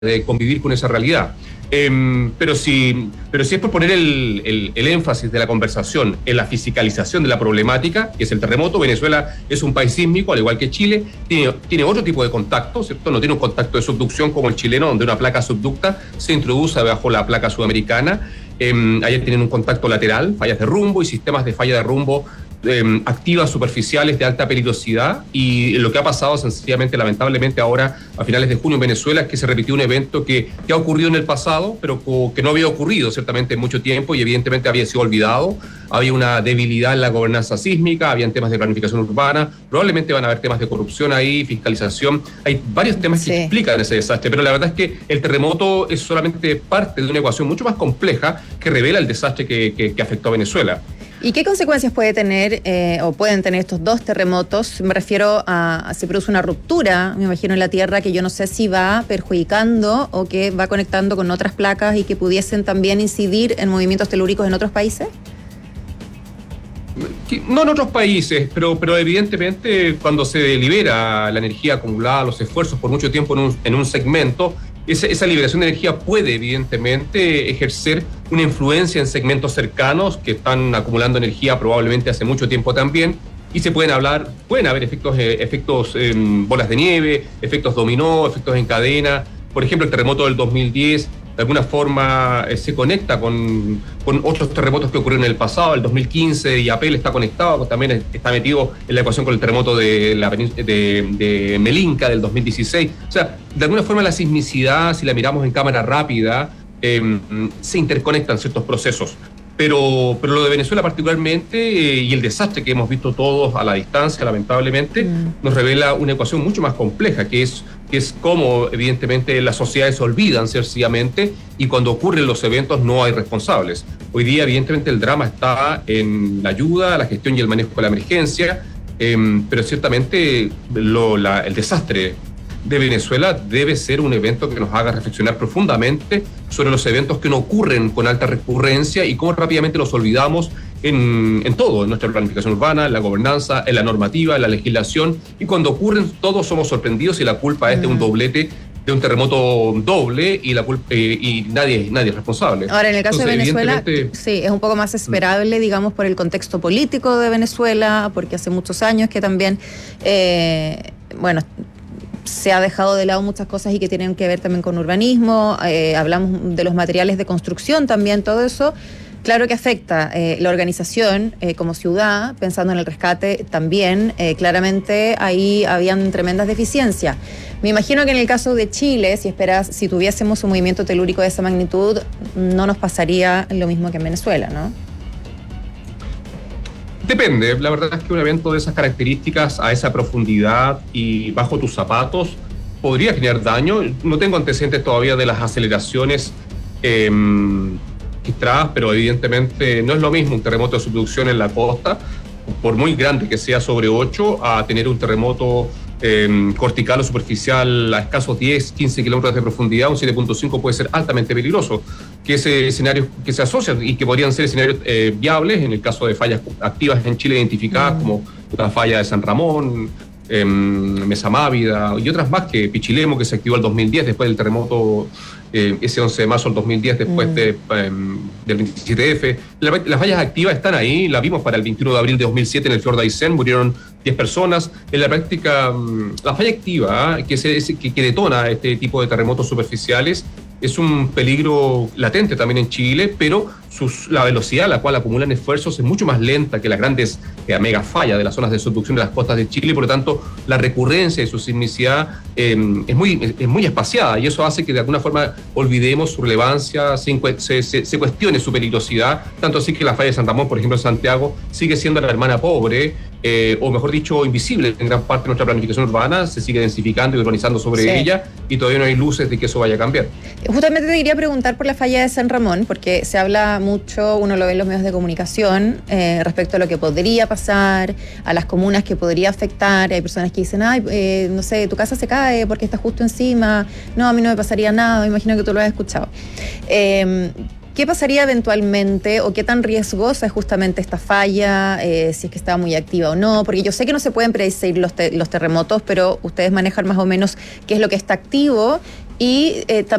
de convivir con esa realidad. Pero si es por poner el énfasis de la conversación en la fiscalización de la problemática, que es el terremoto, Venezuela es un país sísmico, al igual que Chile, tiene otro tipo de contacto, ¿cierto? No tiene un contacto de subducción como el chileno, donde una placa subducta se introduce bajo la placa sudamericana. Allá tienen un contacto lateral, fallas de rumbo y sistemas de falla de rumbo activas superficiales de alta peligrosidad, y lo que ha pasado sencillamente, lamentablemente ahora a finales de junio en Venezuela, es que se repitió un evento que ha ocurrido en el pasado, pero que no había ocurrido ciertamente en mucho tiempo y evidentemente había sido olvidado. Había una debilidad en la gobernanza sísmica, habían temas de planificación urbana, probablemente van a haber temas de corrupción ahí, fiscalización, hay varios temas que explican ese desastre, pero la verdad es que el terremoto es solamente parte de una ecuación mucho más compleja que revela el desastre que afectó a Venezuela. ¿Y qué consecuencias puede tener o pueden tener estos dos terremotos? Me refiero a se produce una ruptura, me imagino, en la Tierra, que yo no sé si va perjudicando o que va conectando con otras placas y que pudiesen también incidir en movimientos telúricos en otros países. No en otros países, pero evidentemente cuando se libera la energía acumulada, los esfuerzos por mucho tiempo en un segmento, esa liberación de energía puede evidentemente ejercer una influencia en segmentos cercanos que están acumulando energía probablemente hace mucho tiempo también, y pueden haber efectos bolas de nieve, efectos dominó, efectos en cadena. Por ejemplo, el terremoto del 2010 de alguna forma se conecta con otros terremotos que ocurrieron en el pasado. El 2015 Iapel está conectado, también está metido en la ecuación con el terremoto de Melinka del 2016. O sea, de alguna forma la sismicidad, si la miramos en cámara rápida, se interconectan ciertos procesos. Pero lo de Venezuela particularmente, y el desastre que hemos visto todos a la distancia, lamentablemente, nos revela una ecuación mucho más compleja, que es cómo evidentemente las sociedades se olvidan sencillamente, y cuando ocurren los eventos no hay responsables. Hoy día evidentemente el drama está en la ayuda, la gestión y el manejo de la emergencia, pero ciertamente el desastre de Venezuela debe ser un evento que nos haga reflexionar profundamente sobre los eventos que no ocurren con alta recurrencia y cómo rápidamente los olvidamos en todo, en nuestra planificación urbana, en la gobernanza, en la normativa, en la legislación, y cuando ocurren todos somos sorprendidos y la culpa es de un doblete, de un terremoto doble, y nadie es responsable. Ahora, en el caso de Venezuela, sí, es un poco más esperable, digamos, por el contexto político de Venezuela, porque hace muchos años que también, se ha dejado de lado muchas cosas y que tienen que ver también con urbanismo. Hablamos de los materiales de construcción también, todo eso. Claro que afecta la organización como ciudad, pensando en el rescate también. Claramente ahí habían tremendas deficiencias. Me imagino que en el caso de Chile, si tuviésemos un movimiento telúrico de esa magnitud, no nos pasaría lo mismo que en Venezuela, ¿no? Depende, la verdad es que un evento de esas características, a esa profundidad y bajo tus zapatos, podría generar daño. No tengo antecedentes todavía de las aceleraciones registradas, pero evidentemente no es lo mismo un terremoto de subducción en la costa, por muy grande que sea, sobre 8, a tener un terremoto cortical o superficial a escasos 10, 15 kilómetros de profundidad. Un 7.5 puede ser altamente peligroso, que ese escenario que se asocian y que podrían ser escenarios viables en el caso de fallas activas en Chile identificadas, como la falla de San Ramón, Mesa Mávida y otras más, que Pichilemu, que se activó el 2010 después del terremoto, ese 11 de marzo del 2010 después del 27F. Las fallas activas están ahí, la vimos para el 21 de abril de 2007 en el Fiord Aysén, murieron 10 personas. En la práctica, la falla activa que detona este tipo de terremotos superficiales es un peligro latente también en Chile, pero la velocidad a la cual acumulan esfuerzos es mucho más lenta que las grandes mega fallas de las zonas de subducción de las costas de Chile, y por lo tanto la recurrencia de su sismicidad es muy espaciada, y eso hace que de alguna forma olvidemos su relevancia, se cuestione su peligrosidad, tanto así que la falla de San Ramón, por ejemplo, en Santiago, sigue siendo la hermana pobre, o mejor dicho, invisible en gran parte de nuestra planificación urbana, se sigue densificando y urbanizando sobre ella, y todavía no hay luces de que eso vaya a cambiar. Justamente te quería preguntar por la falla de San Ramón, porque se habla mucho, uno lo ve en los medios de comunicación, respecto a lo que podría pasar, a las comunas que podría afectar. Hay personas que dicen, no sé, tu casa se cae porque está justo encima. No, a mí no me pasaría nada, me imagino que tú lo has escuchado. ¿Qué pasaría eventualmente o qué tan riesgosa es justamente esta falla, si es que está muy activa o no? Porque yo sé que no se pueden predecir los terremotos, pero ustedes manejan más o menos qué es lo que está activo y